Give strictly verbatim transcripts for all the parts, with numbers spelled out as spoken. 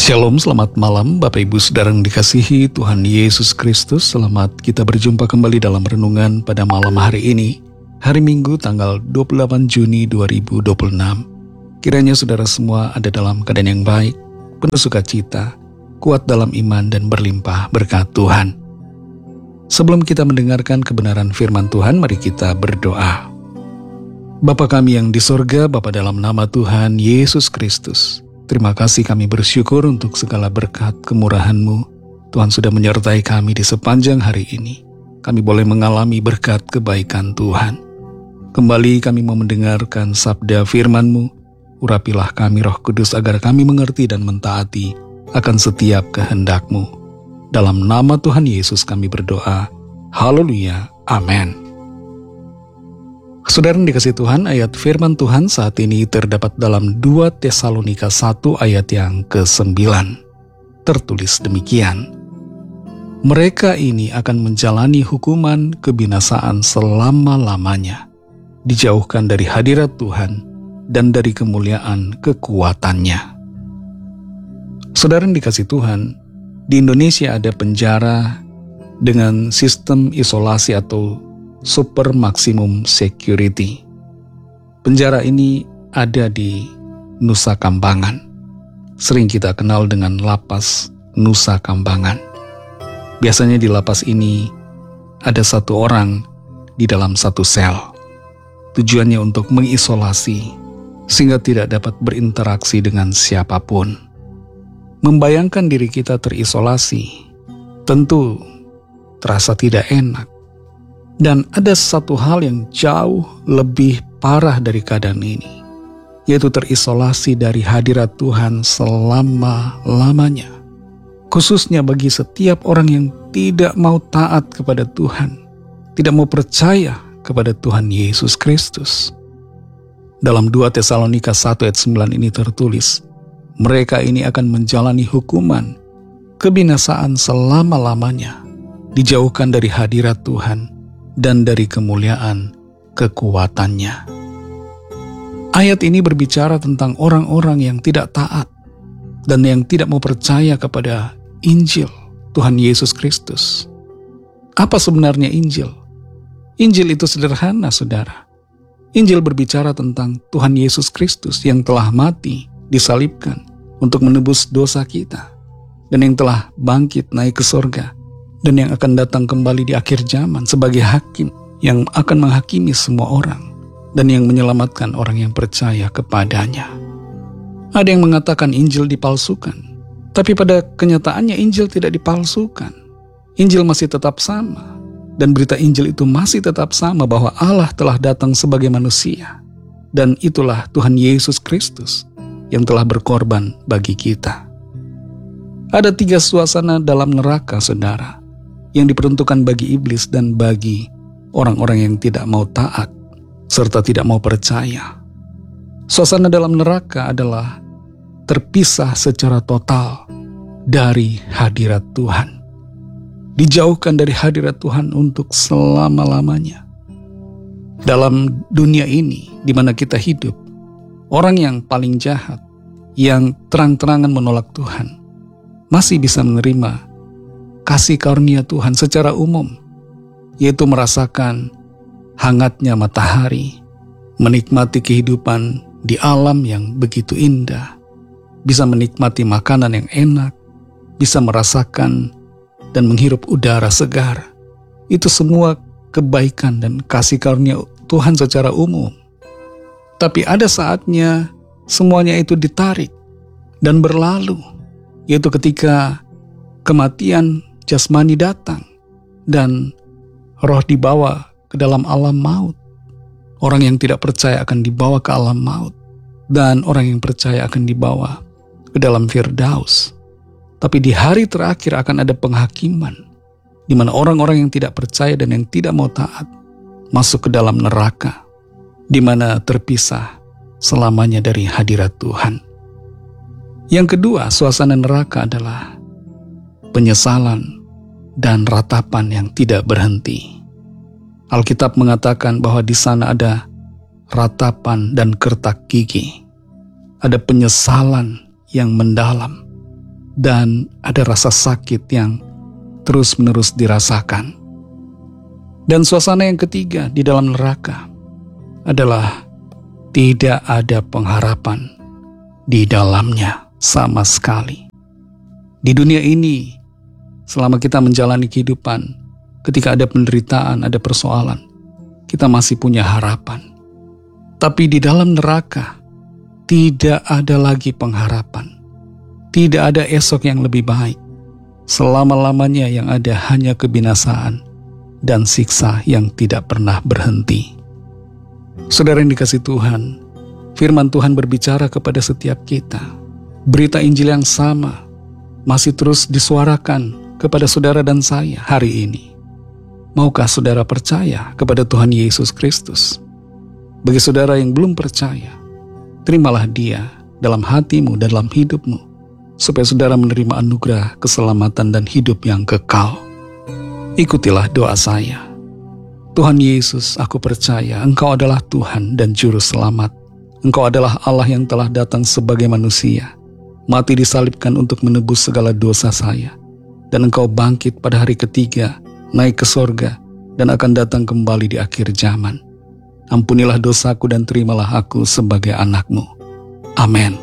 Shalom, selamat malam Bapak Ibu Saudara yang dikasihi Tuhan Yesus Kristus. Selamat kita berjumpa kembali dalam renungan pada malam hari ini, hari Minggu tanggal dua puluh delapan Juni dua ribu dua puluh enam. Kiranya saudara semua ada dalam keadaan yang baik, penuh sukacita, kuat dalam iman dan berlimpah berkat Tuhan. Sebelum kita mendengarkan kebenaran firman Tuhan, mari kita berdoa. Bapa kami yang di sorga, Bapa dalam nama Tuhan Yesus Kristus, terima kasih kami bersyukur untuk segala berkat kemurahan-Mu. Tuhan sudah menyertai kami di sepanjang hari ini. Kami boleh mengalami berkat kebaikan Tuhan. Kembali kami mau mendengarkan sabda firman-Mu. Urapilah kami Roh Kudus agar kami mengerti dan mentaati akan setiap kehendak-Mu. Dalam nama Tuhan Yesus kami berdoa. Haleluya. Amin. Saudara yang dikasihi Tuhan, ayat firman Tuhan saat ini terdapat dalam dua Tesalonika satu ayat yang kesembilan. Tertulis demikian. Mereka ini akan menjalani hukuman kebinasaan selama-lamanya, dijauhkan dari hadirat Tuhan dan dari kemuliaan kekuatannya. Saudara yang dikasihi Tuhan, di Indonesia ada penjara dengan sistem isolasi atau super maksimum security. Penjara ini ada di Nusa Kambangan. Sering kita kenal dengan lapas Nusa Kambangan. Biasanya di lapas ini ada satu orang di dalam satu sel. Tujuannya untuk mengisolasi sehingga tidak dapat berinteraksi dengan siapapun. Membayangkan diri kita terisolasi tentu terasa tidak enak. Dan ada satu hal yang jauh lebih parah dari keadaan ini, yaitu terisolasi dari hadirat Tuhan selama-lamanya. Khususnya bagi setiap orang yang tidak mau taat kepada Tuhan, tidak mau percaya kepada Tuhan Yesus Kristus. Dalam dua Tesalonika satu ayat sembilan ini tertulis, mereka ini akan menjalani hukuman kebinasaan selama-lamanya, dijauhkan dari hadirat Tuhan dan dari kemuliaan kekuatannya. Ayat ini berbicara tentang orang-orang yang tidak taat dan yang tidak mau percaya kepada Injil Tuhan Yesus Kristus. Apa sebenarnya Injil? Injil itu sederhana, saudara. Injil berbicara tentang Tuhan Yesus Kristus yang telah mati, disalibkan untuk menebus dosa kita, dan yang telah bangkit naik ke sorga, dan yang akan datang kembali di akhir zaman sebagai hakim yang akan menghakimi semua orang dan yang menyelamatkan orang yang percaya kepadanya. Ada yang mengatakan Injil dipalsukan, tapi pada kenyataannya Injil tidak dipalsukan. Injil masih tetap sama, dan berita Injil itu masih tetap sama bahwa Allah telah datang sebagai manusia, dan itulah Tuhan Yesus Kristus yang telah berkorban bagi kita. Ada tiga suasana dalam neraka, saudara, yang diperuntukkan bagi iblis dan bagi orang-orang yang tidak mau taat serta tidak mau percaya. Suasana dalam neraka adalah terpisah secara total dari hadirat Tuhan, dijauhkan dari hadirat Tuhan untuk selama-lamanya. Dalam dunia ini di mana kita hidup, orang yang paling jahat, yang terang-terangan menolak Tuhan, masih bisa menerima kasih karunia Tuhan secara umum, yaitu merasakan hangatnya matahari, menikmati kehidupan di alam yang begitu indah, bisa menikmati makanan yang enak, bisa merasakan dan menghirup udara segar. Itu semua kebaikan dan kasih karunia Tuhan secara umum. Tapi ada saatnya semuanya itu ditarik dan berlalu, yaitu ketika kematian jasmani datang dan roh dibawa ke dalam alam maut. Orang yang tidak percaya akan dibawa ke alam maut, dan orang yang percaya akan dibawa ke dalam Firdaus. Tapi di hari terakhir akan ada penghakiman, di mana orang-orang yang tidak percaya dan yang tidak mau taat masuk ke dalam neraka, di mana terpisah selamanya dari hadirat Tuhan. Yang kedua, suasana neraka adalah penyesalan dan ratapan yang tidak berhenti. Alkitab mengatakan bahwa di sana ada ratapan dan kertak gigi. Ada penyesalan yang mendalam. dan ada rasa sakit yang terus-menerus dirasakan. Dan suasana yang ketiga di dalam neraka adalah tidak ada pengharapan di dalamnya sama sekali. Di dunia ini, selama kita menjalani kehidupan, ketika ada penderitaan, ada persoalan, kita masih punya harapan. Tapi di dalam neraka, tidak ada lagi pengharapan. Tidak ada esok yang lebih baik. Selama-lamanya yang ada hanya kebinasaan dan siksa yang tidak pernah berhenti. Saudara yang dikasihi Tuhan, firman Tuhan berbicara kepada setiap kita. Berita Injil yang sama masih terus disuarakan kepada saudara dan saya hari ini. Maukah saudara percaya kepada Tuhan Yesus Kristus? Bagi saudara yang belum percaya, terimalah Dia dalam hatimu dan dalam hidupmu, supaya saudara menerima anugerah keselamatan dan hidup yang kekal. Ikutilah doa saya. Tuhan Yesus, aku percaya Engkau adalah Tuhan dan Juru Selamat. Engkau adalah Allah yang telah datang sebagai manusia, mati disalibkan untuk menebus segala dosa saya. Dan Engkau bangkit pada hari ketiga, naik ke sorga, dan akan datang kembali di akhir zaman. Ampunilah dosaku dan terimalah aku sebagai anak-Mu. Amin.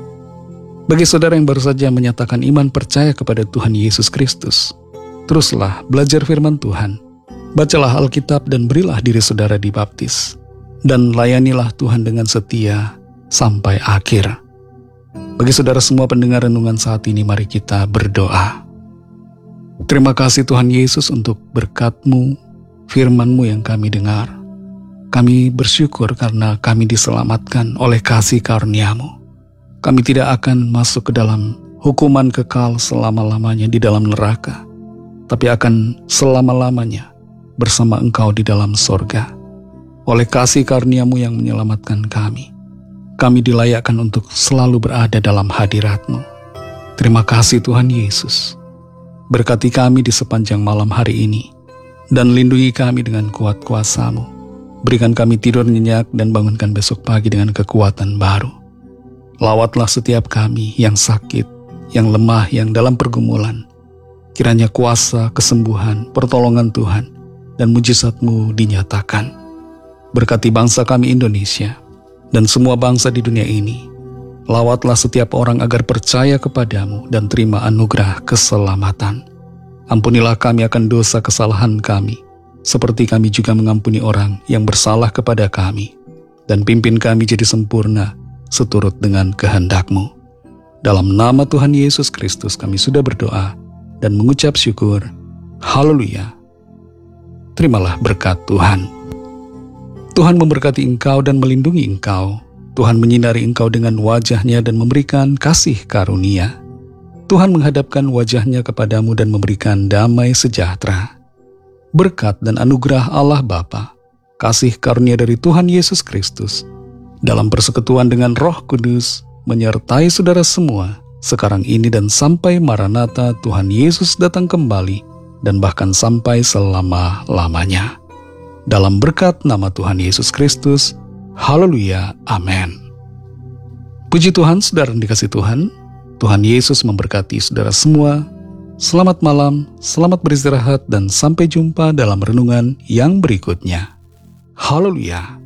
Bagi saudara yang baru saja menyatakan iman percaya kepada Tuhan Yesus Kristus, teruslah belajar firman Tuhan. Bacalah Alkitab dan berilah diri saudara dibaptis. Dan layanilah Tuhan dengan setia sampai akhir. Bagi saudara semua pendengar renungan saat ini, mari kita berdoa. Terima kasih Tuhan Yesus untuk berkat-Mu, firman-Mu yang kami dengar. Kami bersyukur karena kami diselamatkan oleh kasih karunia-Mu. Kami tidak akan masuk ke dalam hukuman kekal selama-lamanya di dalam neraka, tapi akan selama-lamanya bersama Engkau di dalam sorga. Oleh kasih karunia-Mu yang menyelamatkan kami, kami dilayakkan untuk selalu berada dalam hadirat-Mu. Terima kasih Tuhan Yesus. Berkati kami di sepanjang malam hari ini, dan lindungi kami dengan kuat kuasa-Mu. Berikan kami tidur nyenyak dan bangunkan besok pagi dengan kekuatan baru. Lawatlah setiap kami yang sakit, yang lemah, yang dalam pergumulan. Kiranya kuasa, kesembuhan, pertolongan Tuhan, dan mujizat-Mu dinyatakan. Berkati bangsa kami Indonesia, dan semua bangsa di dunia ini. Lawatlah setiap orang agar percaya kepada-Mu dan terima anugerah keselamatan. Ampunilah kami akan dosa kesalahan kami, seperti kami juga mengampuni orang yang bersalah kepada kami. Dan pimpin kami jadi sempurna, seturut dengan kehendak-Mu. Dalam nama Tuhan Yesus Kristus kami sudah berdoa dan mengucap syukur. Haleluya. Terimalah berkat Tuhan. Tuhan memberkati engkau dan melindungi engkau. Tuhan menyinari engkau dengan wajah-Nya dan memberikan kasih karunia. Tuhan menghadapkan wajah-Nya kepadamu dan memberikan damai sejahtera. Berkat dan anugerah Allah Bapa, kasih karunia dari Tuhan Yesus Kristus, dalam persekutuan dengan Roh Kudus, menyertai saudara semua, sekarang ini dan sampai Maranatha Tuhan Yesus datang kembali, dan bahkan sampai selama-lamanya. Dalam berkat nama Tuhan Yesus Kristus, haleluya, amin. Puji Tuhan, saudara yang dikasihi Tuhan, Tuhan Yesus memberkati saudara semua. Selamat malam, selamat beristirahat, dan sampai jumpa dalam renungan yang berikutnya. Haleluya.